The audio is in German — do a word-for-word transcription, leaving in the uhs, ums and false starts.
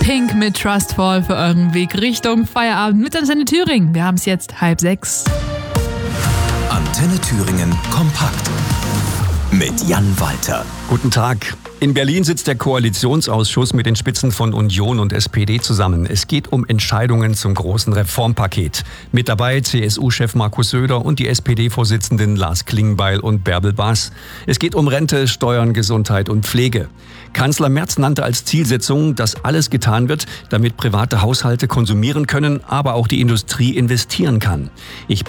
Pink mit Trustfall für euren Weg Richtung Feierabend mit Antenne Thüringen. Wir haben es jetzt halb sechs. Antenne Thüringen kompakt mit Jan Walter. Guten Tag. In Berlin sitzt der Koalitionsausschuss mit den Spitzen von Union und S P D zusammen. Es geht um Entscheidungen zum großen Reformpaket. Mit dabei C S U-Chef Markus Söder und die S P D-Vorsitzenden Lars Klingbeil und Bärbel Baas. Es geht um Rente, Steuern, Gesundheit und Pflege. Kanzler Merz nannte als Zielsetzung, dass alles getan wird, damit private Haushalte konsumieren können, aber auch die Industrie investieren kann. Ich